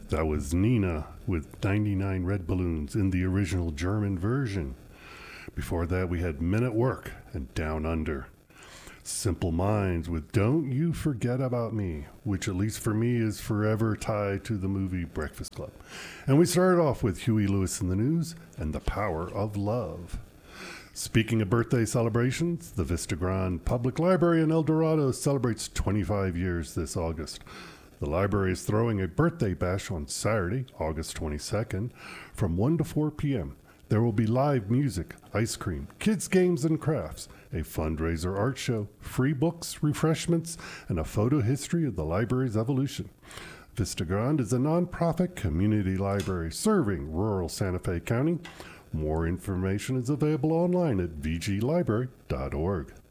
That was Nina with 99 Red Balloons in the original German version. Before that, we had Men at Work and Down Under. Simple Minds with Don't You Forget About Me, which at least for me is forever tied to the movie Breakfast Club. And we started off with Huey Lewis in the News and The Power of Love. Speaking of birthday celebrations, the Vista Grande Public Library in El Dorado celebrates 25 years this August. The library is throwing a birthday bash on Saturday, August 22nd, from 1 to 4 p.m. There will be live music, ice cream, kids' games and crafts, a fundraiser art show, free books, refreshments, and a photo history of the library's evolution. Vista Grande is a nonprofit community library serving rural Santa Fe County. More information is available online at vglibrary.org.